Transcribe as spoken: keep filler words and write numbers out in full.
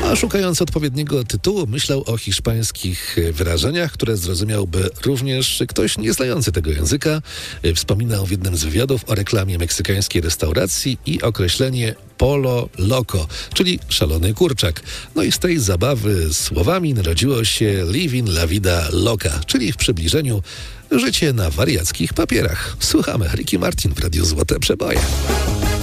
A szukając odpowiedniego tytułu, myślał o hiszpańskich wyrażeniach, które zrozumiałby również ktoś nie znający tego języka. Wspominał w jednym z wywiadów o reklamie meksykańskiej restauracji i określenie Polo Loco, czyli szalony kurczak. No i z tej zabawy słowami narodziło się Living la Vida Loca, czyli w przybliżeniu życie na wariackich papierach. Słuchamy Ricky Martin w Radiu Złote Przeboje.